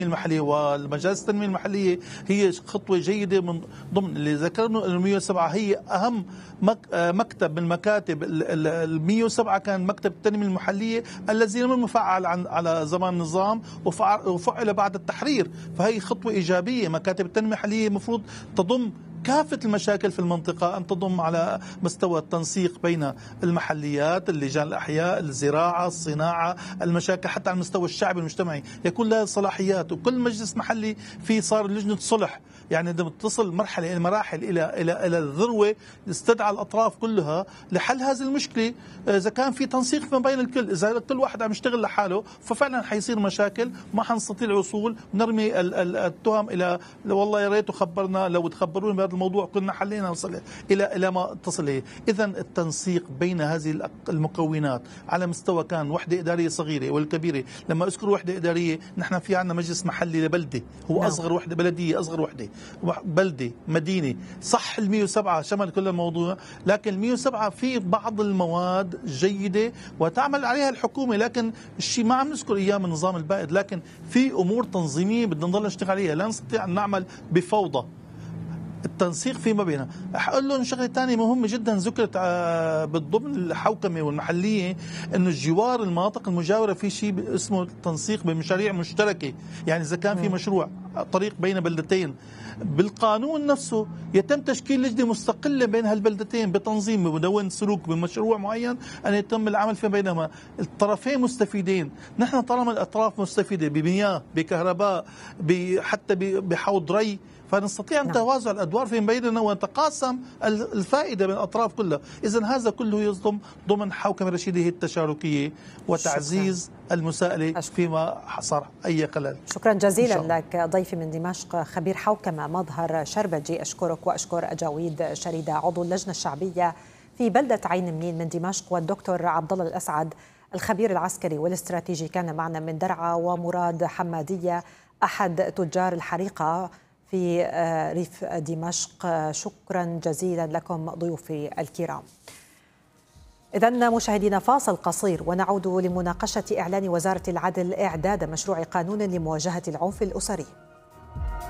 المحلية والمجالس التنمية المحلية هي خطوة جيدة من ضمن اللي ذكرنا. ال 107 هي أهم مكتب من مكاتب ال 107 كان مكتب التنمية المحلية الذي لم يفعل على زمان النظام وفعل بعد التحرير، فهي خطوة إيجابية. مكاتب التنمية المحلية المفروض تضم كافة المشاكل في المنطقة، أن تضم على مستوى التنسيق بين المحليات، اللجان الأحياء، الزراعة، الصناعة، المشاكل حتى على المستوى الشعبي المجتمعي يكون لها صلاحيات. وكل مجلس محلي في صار لجنة صلح، يعني عندما تصل مراحل إلى الذروة استدعى الأطراف كلها لحل هذه المشكلة. إذا كان في تنسيق ما بين الكل، إذا كل واحد عم يشتغل لحاله ففعلا حيصير مشاكل، ما حنستطيع الوصول، نرمي التهم إلى والله يا ريت خبرنا، لو تخبرونا بهذا الموضوع كنا حلينا نوصل إلى ما تصل إليه. إذا التنسيق بين هذه المكونات على مستوى كان وحدة إدارية صغيرة والكبيرة. لما أذكر وحدة إدارية، نحن في عندنا مجلس محلي لبلدة، هو أصغر وحدة بلدية، أصغر وحدة بلدة مدينة. صح ال 107 شمل كل الموضوع، لكن ال 107 في بعض المواد جيدة وتعمل عليها الحكومة، لكن الشيء ما عم نذكر إياه من النظام البائد. لكن في أمور تنظيمية بدنا نضل نشتغل عليها، لا نستطيع أن نعمل بفوضى. التنسيق فيما بينها. أقول لهم شغله ثانيه مهمه جدا ذكرت بالضمن الحوكمه والمحليه، انه الجوار المناطق المجاوره في شيء اسمه التنسيق بمشاريع مشتركه. يعني اذا كان في مشروع طريق بين بلدتين، بالقانون نفسه يتم تشكيل لجنه مستقله بين هالبلدتين بتنظيم بمدون سلوك بمشروع معين ان يتم العمل فيما بينهما. الطرفين مستفيدين. نحن طالما الاطراف مستفيده بمياه، بكهرباء، حتى بحوض ري، فنستطيع أن توازع الأدوار فيما بيننا ونتقاسم الفائدة من الأطراف كلها. إذن هذا كله يصدم ضمن حوكمة رشيدة التشاركية وتعزيز المساءلة فيما حصل أي خلل. شكرا جزيلا لك ضيفي من دمشق خبير حوكمة مظهر شربجي. أشكرك وأشكر أجاويد شريدة عضو اللجنة الشعبية في بلدة عين منين من دمشق، والدكتور عبد الله الأسعد الخبير العسكري والاستراتيجي كان معنا من درعا، ومراد حمادية أحد تجار الحريقة في ريف دمشق. شكرا جزيلا لكم ضيوفي الكرام. إذن مشاهدينا فاصل قصير ونعود لمناقشة إعلان وزارة العدل إعداد مشروع قانون لمواجهة العنف الأسري.